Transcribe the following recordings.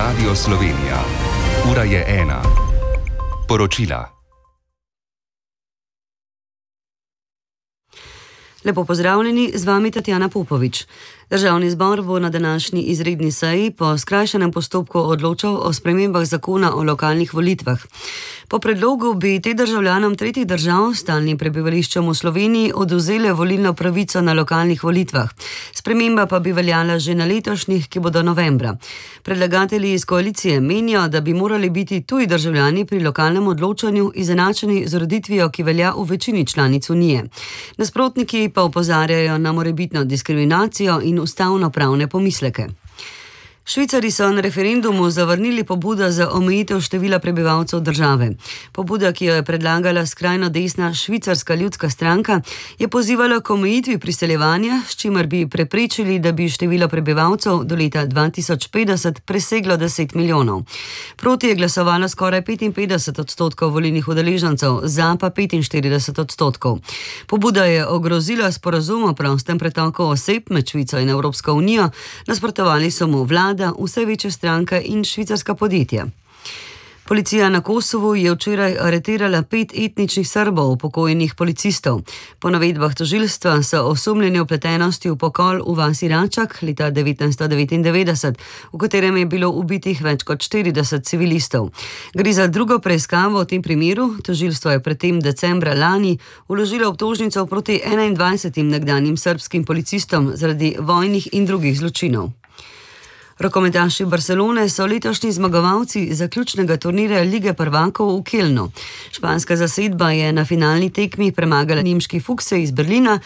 Radio Slovenija. Ura je 1. Poročila. Lepo pozdravljeni, z vami Tatjana Popovič. Državni zbor bo na današnji izredni seji po skrajšanem postopku odločal o spremembah zakona o lokalnih volitvah. Po predlogu bi te državljanom tretjih držav s stalnim prebivališčem v Sloveniji odvzele volilno pravico na lokalnih volitvah. Sprememba pa bi veljala že na letošnjih, ki bodo novembra. Predlagatelji iz koalicije menijo, da bi morali biti tuji državljani pri lokalnem odločanju izenačeni z ureditvijo, ki velja v večini članic Unije. Nasprotniki pa opozarjajo na morebitno diskriminacijo in ustavno-pravne pomisleke. Švicarji so na referendumu zavrnili pobudo za omejitev števila prebivalcev države. Pobuda, ki jo je predlagala skrajno desna Švicarska ljudska stranka, je pozivala k omejitvi priseljevanja, s čimer bi preprečili, da bi število prebivalcev do leta 2050 preseglo 10 milijonov. Proti je glasovalo skoraj 55% volilnih udeležencev, za pa 45%. Pobuda je ogrozila sporazum o prostem pretoku oseb med Švico in Evropsko unijo, nasprotovali so mu vlada, vse večje stranke in švicarska podjetja. Policija na Kosovu je včeraj aretirala 5 etničnih Srbov, upokojenih policistov. Po navedbah tožilstva so osumljeni vpletenosti v pokol v vasi Račak leta 1999, v katerem je bilo ubitih več kot 40 civilistov. Gre za drugo preiskavo v tem primeru. Tožilstvo je predtem decembra lani vložilo obtožnico proti 21 nekdanjim srbskim policistom zaradi vojnih in drugih zločinov. Rokometaši Barcelone so letošnji zmagovalci zaključnega turnirja Lige prvakov v Kölnu. Španska zasedba je na finalni tekmi premagala nemški Fuchse iz Berlina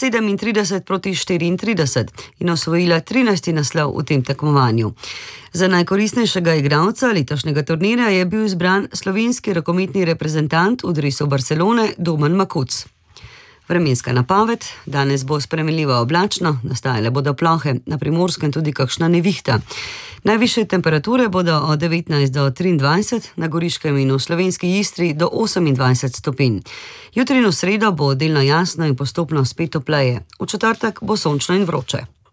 37-34 in osvojila 13. naslov v tem tekmovanju. Za najkoristnejšega igralca letošnjega turnirja je bil izbran slovenski rokometni reprezentant v dresu Barcelone Domen Makuc. Vremenska napoved: danes bo spremenljivo oblačno, nastajale bodo plohe, na Primorskem tudi kakšna nevihta. Najvišje temperature bodo od 19 do 23, na Goriškem in v slovenski Istri do 28 stopinj. Jutri in v sredo bo delno jasno in postopno spet topleje. V četrtek bo sončno in vroče.